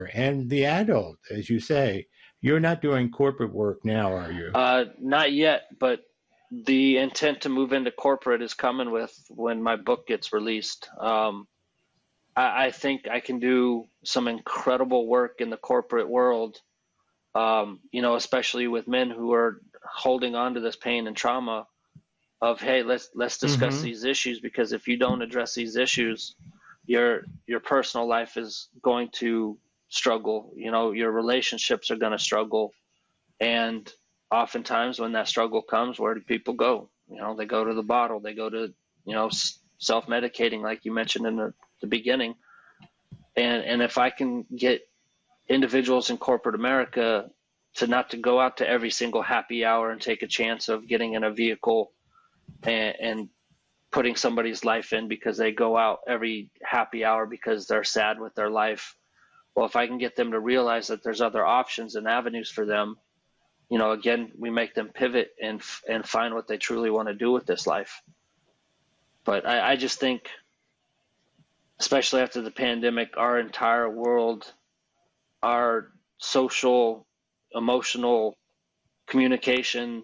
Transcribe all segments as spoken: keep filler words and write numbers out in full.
and the adult, as you say. You're not doing corporate work now, are you? Uh, not yet, but the intent to move into corporate is coming with when my book gets released. Um, I, I think I can do some incredible work in the corporate world, um, you know, especially with men who are holding on to this pain and trauma of, hey, let's let's discuss Mm-hmm. these issues, because if you don't address these issues, your your personal life is going to struggle. You know, your relationships are going to struggle, and oftentimes when that struggle comes, where do people go? You know, they go to the bottle, they go to, you know, self-medicating, like you mentioned in the, the beginning. And and if I can get individuals in corporate America to not to go out to every single happy hour and take a chance of getting in a vehicle and, and putting somebody's life in because they go out every happy hour because they're sad with their life. Well, if I can get them to realize that there's other options and avenues for them, you know, again, we make them pivot and and find what they truly want to do with this life. But I, I just think, especially after the pandemic, our entire world, our social, emotional communication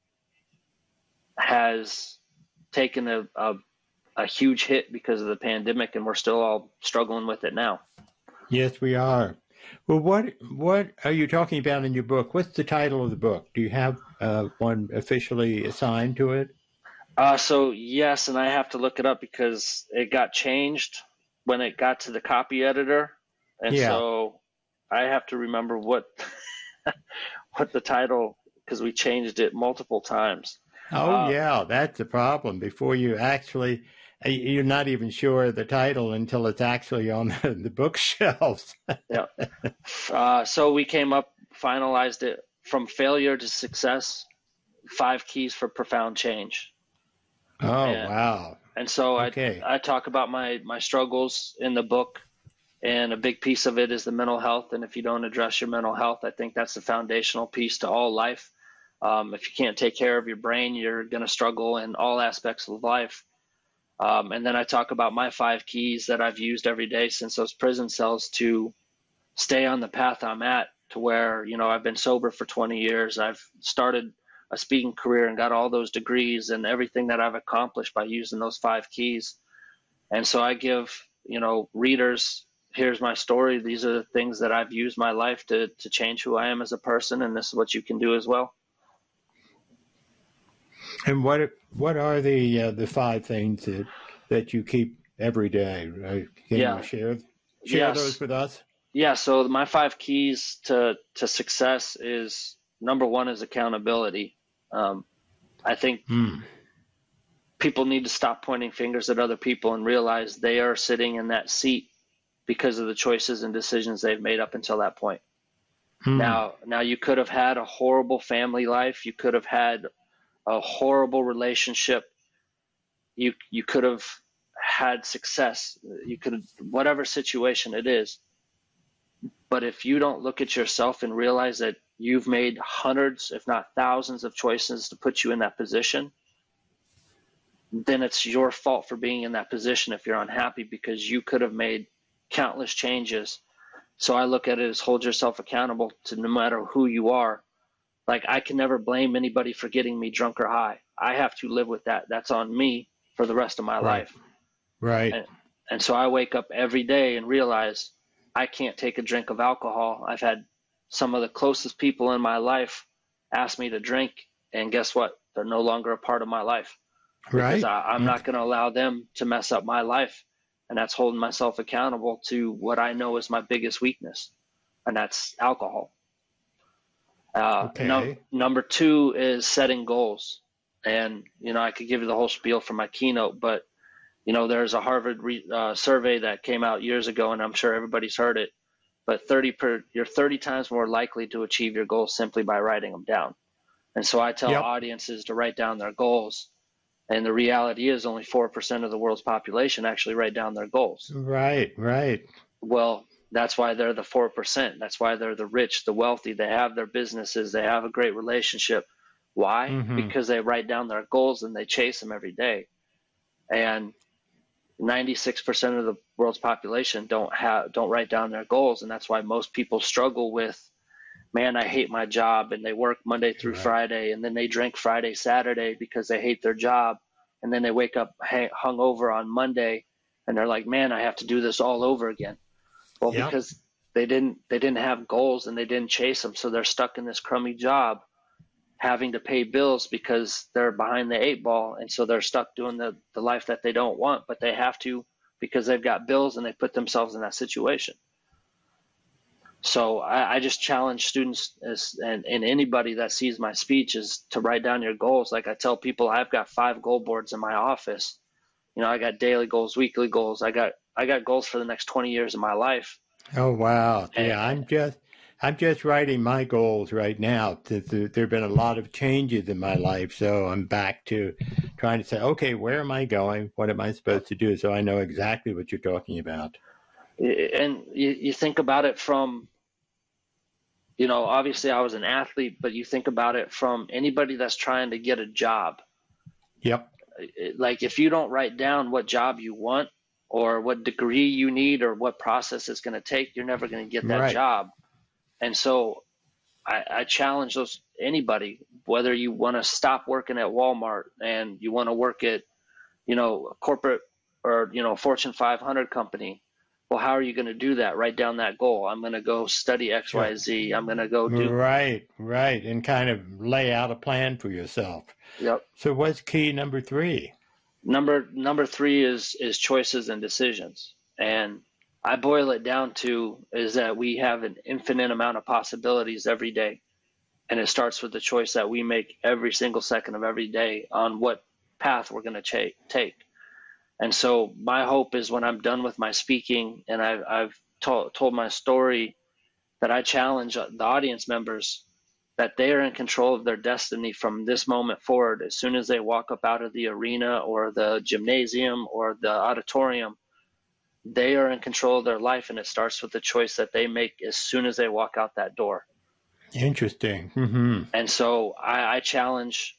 has taken a, a, a huge hit because of the pandemic, and we're still all struggling with it now. Yes, we are. Well, what what are you talking about in your book? What's the title of the book? Do you have uh, one officially assigned to it? Uh, so yes, and I have to look it up because it got changed when it got to the copy editor, and Yeah. so I have to remember what what the title, because we changed it multiple times. Oh, Uh, yeah, that's the problem. Before you actually, you're not even sure of the title until it's actually on the bookshelves. yeah. Uh, so we came up, finalized it, from failure to success, five keys for profound change. Oh, And, wow. and so Okay. I I talk about my my struggles in the book, and a big piece of it is the mental health. And if you don't address your mental health, I think that's the foundational piece to all life. Um, if you can't take care of your brain, you're going to struggle in all aspects of life. Um, and then I talk about my five keys that I've used every day since those prison cells to stay on the path I'm at, to where, you know, I've been sober for twenty years. I've started a speaking career and got all those degrees and everything that I've accomplished by using those five keys. And so I give, you know, readers, here's my story. These are the things that I've used my life to, to change who I am as a person. And this is what you can do as well. And what what are the uh, the five things that that you keep every day? Right? Can Yeah. you share share Yes. those with us? Yeah. So my five keys to to success is, number one is accountability. Um, I think Mm. people need to stop pointing fingers at other people and realize they are sitting in that seat because of the choices and decisions they've made up until that point. Mm. Now, now you could have had a horrible family life. You could have had a horrible relationship. You you could have had success. You could have, whatever situation it is. But if you don't look at yourself and realize that you've made hundreds, if not thousands, of choices to put you in that position, then it's your fault for being in that position if you're unhappy, because you could have made countless changes. So I look at it as hold yourself accountable to no matter who you are. Like, I can never blame anybody for getting me drunk or high. I have to live with that. That's on me for the rest of my Right. life. Right. And, and so I wake up every day and realize I can't take a drink of alcohol. I've had some of the closest people in my life ask me to drink, and guess what? They're no longer a part of my life. Because Right. I, I'm Okay. not going to allow them to mess up my life. And that's holding myself accountable to what I know is my biggest weakness, and that's alcohol. Uh, Okay. num- number two is setting goals. And, you know, I could give you the whole spiel for my keynote, but, you know, there's a Harvard re- uh, survey that came out years ago, and I'm sure everybody's heard it, but thirty per, you're thirty times more likely to achieve your goals simply by writing them down. And so I tell Yep. audiences to write down their goals. And the reality is only four percent of the world's population actually write down their goals. Right. Right. Well, that's why they're the four percent. That's why they're the rich, the wealthy. They have their businesses. They have a great relationship. Why? Mm-hmm. Because they write down their goals and they chase them every day. And ninety-six percent of the world's population don't have don't write down their goals, and that's why most people struggle with, man, I hate my job, and they work Monday through Right. Friday, and then they drink Friday, Saturday because they hate their job, and then they wake up hungover on Monday, and they're like, man, I have to do this all over again. Well, Yep. because they didn't they didn't have goals and they didn't chase them, so they're stuck in this crummy job, having to pay bills because they're behind the eight ball, and so they're stuck doing the, the life that they don't want, but they have to because they've got bills and they put themselves in that situation. So I, I just challenge students as, and, and anybody that sees my speech is to write down your goals. Like I tell people, I've got five goal boards in my office. You know, I got daily goals, weekly goals. I got I got goals for the next twenty years of my life. Oh, wow. And, Yeah, I'm just I'm just writing my goals right now. There have been a lot of changes in my life, so I'm back to trying to say, okay, where am I going? What am I supposed to do? So I know exactly what you're talking about. And you, you think about it from, you know, obviously I was an athlete, but you think about it from anybody that's trying to get a job. Yep. Like if you don't write down what job you want or what degree you need or what process it's going to take, you're never going to get that Right. job. And so I, I challenge those anybody, whether you want to stop working at Walmart and you want to work at, you know, a corporate or, you know, Fortune five hundred company. Well, how are you going to do that? Write down that goal. I'm going to go study X, Sure. Y, Z. I'm going to go do. Right, right. And kind of lay out a plan for yourself. Yep. So what's key number three? Number number three is is choices and decisions. And I boil it down to is that we have an infinite amount of possibilities every day. And it starts with the choice that we make every single second of every day on what path we're going to ch- take. And so my hope is when I'm done with my speaking and I've, I've to- told my story, that I challenge the audience members that they are in control of their destiny from this moment forward. As soon as they walk up out of the arena or the gymnasium or the auditorium, they are in control of their life, and it starts with the choice that they make as soon as they walk out that door. Interesting. Mm-hmm. And so I, I challenge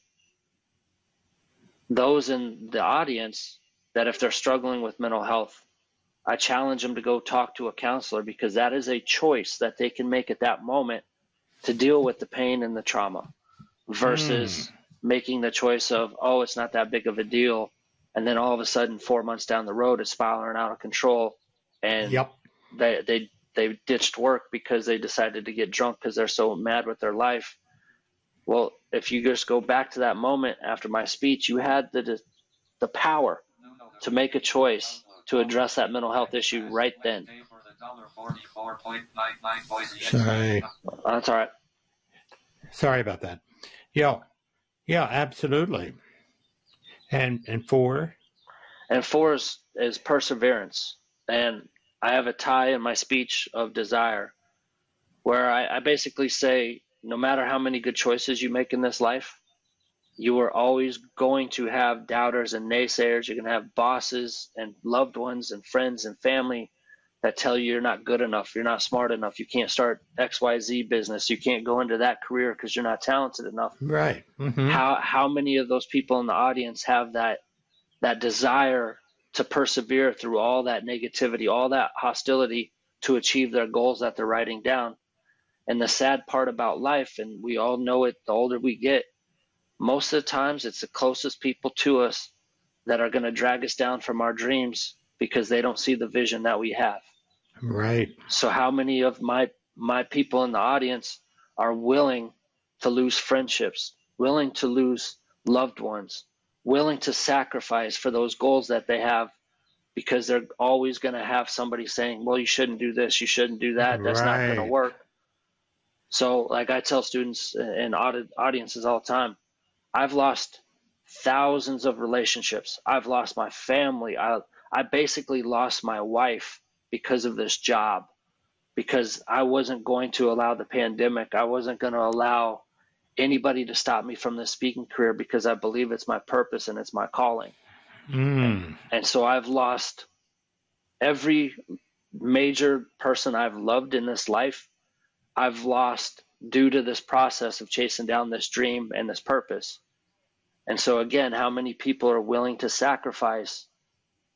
those in the audience that if they're struggling with mental health, I challenge them to go talk to a counselor, because that is a choice that they can make at that moment to deal with the pain and the trauma versus mm. making the choice of, oh, it's not that big of a deal. And then all of a sudden, four months down the road, it's spiraling out of control. And yep. they, they, they ditched work because they decided to get drunk because they're so mad with their life. Well, if you just go back to that moment after my speech, you had the, the power to make a choice to address that mental health issue right then. Sorry. That's all right. Sorry about that. Yeah. Yeah, absolutely. And and four? And four is, is perseverance. And I have a tie in my speech of desire where I, I basically say, no matter how many good choices you make in this life, you are always going to have doubters and naysayers. You're going to have bosses and loved ones and friends and family that tell you you're not good enough, you're not smart enough, you can't start X Y Z business, you can't go into that career because you're not talented enough. Right. Mm-hmm. How how many of those people in the audience have that that desire to persevere through all that negativity, all that hostility to achieve their goals that they're writing down? And the sad part about life, and we all know it the older we get, most of the times it's the closest people to us that are going to drag us down from our dreams because they don't see the vision that we have. Right. So how many of my my people in the audience are willing to lose friendships, willing to lose loved ones, willing to sacrifice for those goals that they have, because they're always going to have somebody saying, well, you shouldn't do this, you shouldn't do that, that's right. not going to work. So like I tell students and audiences all the time, I've lost thousands of relationships. I've lost my family. I I basically lost my wife because of this job, because I wasn't going to allow the pandemic. I wasn't going to allow anybody to stop me from this speaking career because I believe it's my purpose and it's my calling. Mm. And, and so I've lost every major person I've loved in this life. I've lost due to this process of chasing down this dream and this purpose. And so again, how many people are willing to sacrifice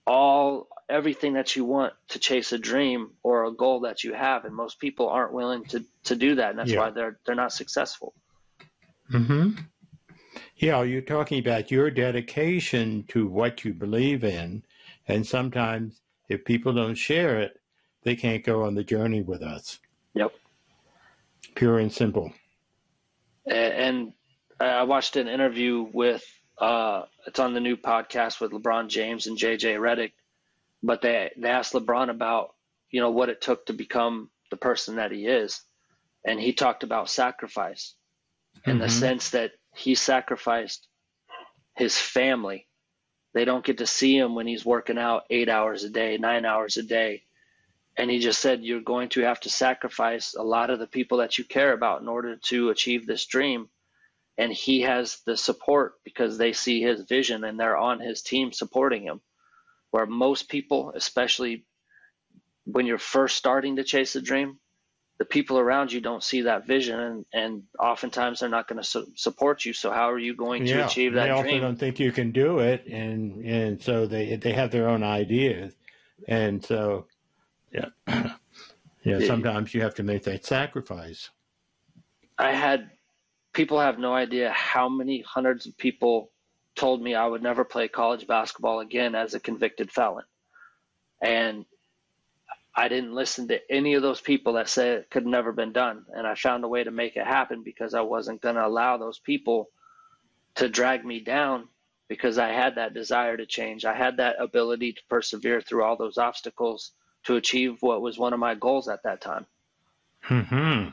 all everything that you want to chase a dream or a goal that you have, and most people aren't willing to to do that, and that's Yeah. why they're they're not successful. Mm-hmm. Yeah, you're talking about your dedication to what you believe in, and sometimes if people don't share it, they can't go on the journey with us. Yep. Pure and simple. And I watched an interview with uh, it's on the new podcast with LeBron James and J J Redick, but they they asked LeBron about, you know, what it took to become the person that he is, and he talked about sacrifice in Mm-hmm. the sense that he sacrificed his family. They don't get to see him when he's working out eight hours a day, nine hours a day. And he just said, you're going to have to sacrifice a lot of the people that you care about in order to achieve this dream. And he has the support because they see his vision and they're on his team supporting him. Where most people, especially when you're first starting to chase a dream, the people around you don't see that vision, and, and oftentimes they're not going to su- support you. So how are you going to Yeah, achieve that they also dream? don't think you can do it, and and so they they have their own ideas, and so yeah, yeah. Sometimes you have to make that sacrifice. I had people have no idea how many hundreds of people told me I would never play college basketball again as a convicted felon, and I didn't listen to any of those people that said it could never been done. And I found a way to make it happen because I wasn't going to allow those people to drag me down, because I had that desire to change. I had that ability to persevere through all those obstacles to achieve what was one of my goals at that time. Mm-hmm.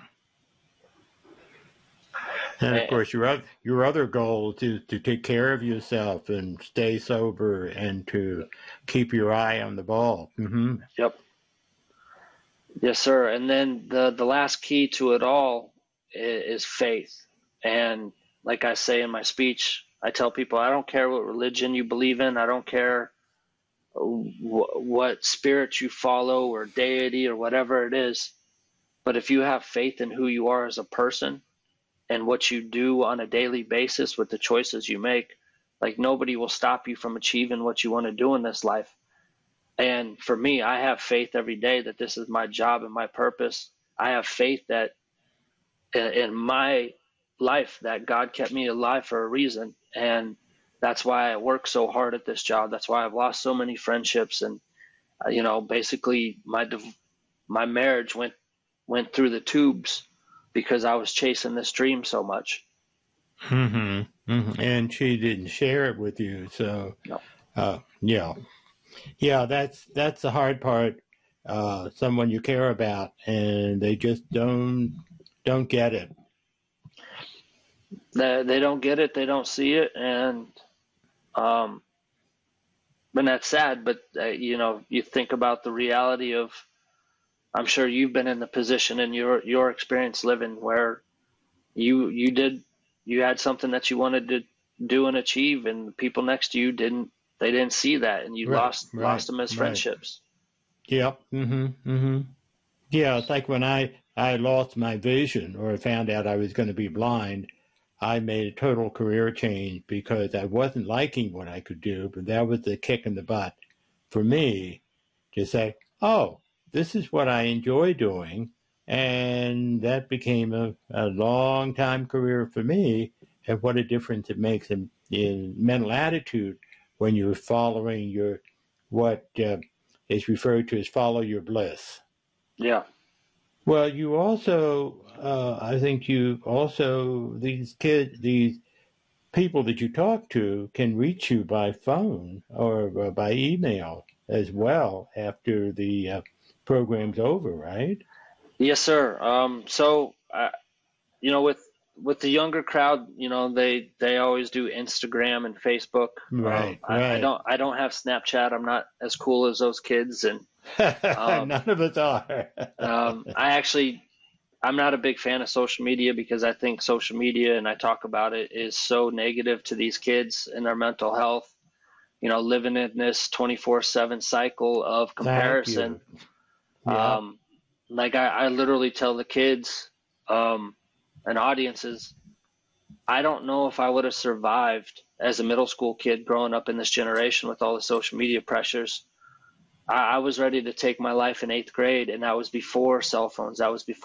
And of course, your other, your other goal is to take care of yourself and stay sober and to keep your eye on the ball. Mm-hmm. Yep. Yes, sir. And then the, the last key to it all is, is faith. And like I say in my speech, I tell people, I don't care what religion you believe in. I don't care wh- what spirit you follow or deity or whatever it is. But if you have faith in who you are as a person and what you do on a daily basis with the choices you make, like nobody will stop you from achieving what you want to do in this life. And for me, I have faith every day that this is my job and my purpose. I have faith that in, in my life that God kept me alive for a reason. And that's why I work so hard at this job. That's why I've lost so many friendships. And, uh, you know, basically my, my marriage went, went through the tubes because I was chasing this dream so much. Mm-hmm. Mm-hmm. And she didn't share it with you. So, no. uh, yeah. Yeah, that's that's the hard part. Uh, someone you care about, and they just don't don't get it. They they don't get it. They don't see it, and um, and that's sad. But uh, you know, you think about the reality of. I'm sure you've been in the position in your your experience living where you you did you had something that you wanted to do and achieve, and the people next to you didn't. They didn't see that, and you Right, lost right, lost them as right. friendships. Yep. Mm-hmm. Mm-hmm. Yeah, it's like when I, I lost my vision or found out I was going to be blind, I made a total career change because I wasn't liking what I could do, but that was the kick in the butt for me to say, oh, this is what I enjoy doing. And that became a, a long time career for me, and what a difference it makes in, in mental attitude when you're following your, what uh, is referred to as follow your bliss. Yeah. Well, you also, uh, I think you also, these kids, these people that you talk to can reach you by phone or uh, by email as well after the uh, program's over, right? Yes, sir. Um, so, uh, you know, with with the younger crowd, you know, they they always do Instagram and Facebook. Right, Um, I, right. I don't I don't have Snapchat. I'm not as cool as those kids, and um, none of us are. um, I actually I'm not a big fan of social media because I think social media, and I talk about it, is so negative to these kids and their mental health. You know, living in this twenty-four seven cycle of comparison. Yeah. Um, like I, I literally tell the kids um, and audiences, I don't know if I would have survived as a middle school kid growing up in this generation with all the social media pressures. I, I was ready to take my life in eighth grade, and that was before cell phones. That was before